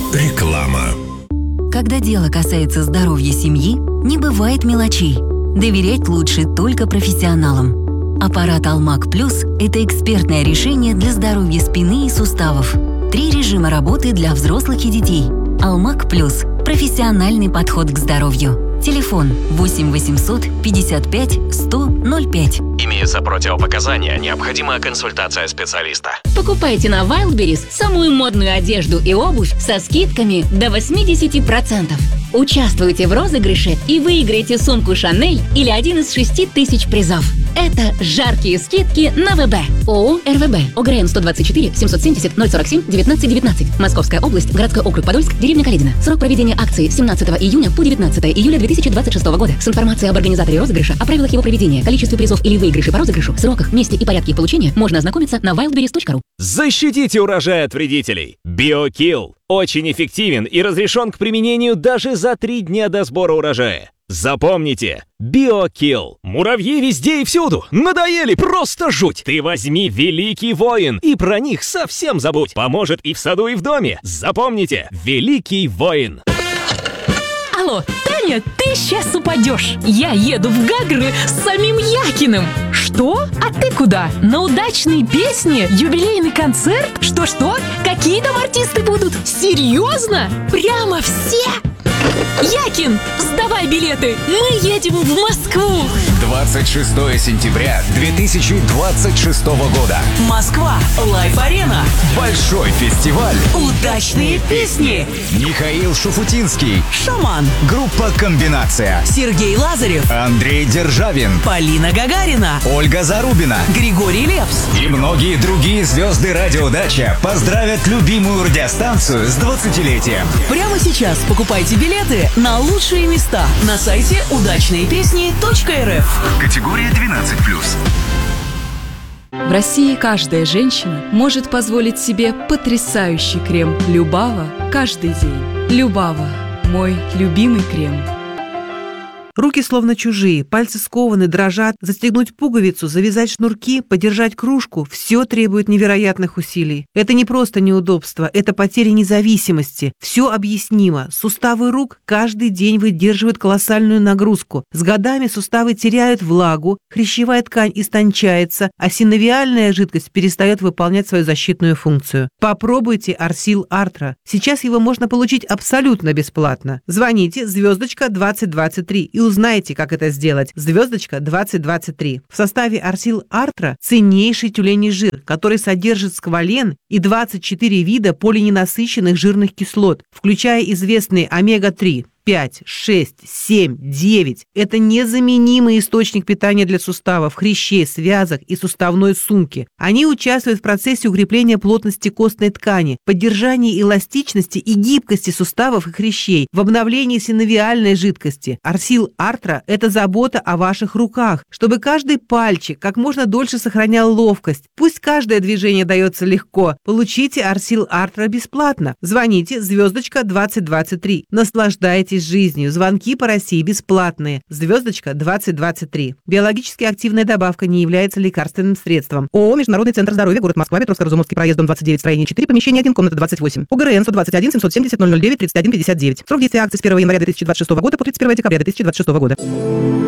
Реклама. Когда дело касается здоровья семьи, не бывает мелочей. Доверять лучше только профессионалам. Аппарат Алмаг Плюс – это экспертное решение для здоровья спины и суставов. 3 режима работы для взрослых и детей. Алмаг Плюс – профессиональный подход к здоровью. Телефон 8 800 55 100 05. Имеются противопоказания, необходима консультация специалиста. Покупайте на Wildberries самую модную одежду и обувь со скидками до 80%. Участвуйте в розыгрыше и выиграйте сумку Шанель или один из 6000 призов. Это жаркие скидки на ВБ. ООО «РВБ». ОГРН 124 770 047 1919. Московская область, городской округ Подольск, деревня Каледино. Срок проведения акции с 17 июня по 19 июля 2026 года. С информацией об организаторе розыгрыша, о правилах его проведения, количестве призов или выигрыше по розыгрышу, сроках, месте и порядке их получения можно ознакомиться на wildberries.ru. Защитите урожай от вредителей. BioKill очень эффективен и разрешен к применению даже за 3 дня до сбора урожая. Запомните, BioKill. Муравьи везде и всюду. Надоели, просто жуть. Ты возьми Великий Воин и про них совсем забудь. Поможет и в саду, и в доме. Запомните, Великий Воин. Алло, Таня, ты сейчас упадешь. Я еду в Гагры с самим Якиным. Что? А ты куда? На удачные песни? Юбилейный концерт? Что? Какие там артисты будут? Серьезно? Прямо все? Якин, сдавай билеты, мы едем в Москву. 26 сентября 2026 года. Москва, Лайф-арена. Большой фестиваль. Удачные песни. Михаил Шуфутинский. Шаман. Группа «Комбинация». Сергей Лазарев. Андрей Державин. Полина Гагарина. Ольга Зарубина. Григорий Лепс. И многие другие звезды «Радио-Дача» поздравят любимую радиостанцию с 20-летием. Прямо сейчас покупайте билеты на лучшие места на сайте удачныепесни.рф. Категория 12+. В России каждая женщина может позволить себе потрясающий крем Любава каждый день. Любава – мой любимый крем. Руки словно чужие, пальцы скованы, дрожат. Застегнуть пуговицу, завязать шнурки, подержать кружку – все требует невероятных усилий. Это не просто неудобство, это потеря независимости. Все объяснимо. Суставы рук каждый день выдерживают колоссальную нагрузку. С годами суставы теряют влагу, хрящевая ткань истончается, а синовиальная жидкость перестает выполнять свою защитную функцию. Попробуйте Арсил Артра. Сейчас его можно получить абсолютно бесплатно. Звоните *2023 и узнайте, как это сделать. *2023. В составе Арсил Артра ценнейший тюленей жир, который содержит сквален и 24 вида полиненасыщенных жирных кислот, включая известные омега-3. 5, 6, 7, 9. Это незаменимый источник питания для суставов, хрящей, связок и суставной сумки. Они участвуют в процессе укрепления плотности костной ткани, поддержании эластичности и гибкости суставов и хрящей, в обновлении синовиальной жидкости. Арсил Артра – это забота о ваших руках, чтобы каждый пальчик как можно дольше сохранял ловкость. Пусть каждое движение дается легко. Получите Арсил Артра бесплатно. Звоните *2023. Наслаждайтесь жизнью. Звонки по России бесплатные. *2023. Биологически активная добавка не является лекарственным средством. ООО «Международный центр здоровья», город Москва, Петровско-Разумовский проезд, дом 29, строение 4, помещение 1, комната 28. ОГРН 121 770 009 31 59. Срок действия акции с 1 января 2026 года по 31 декабря 2026 года.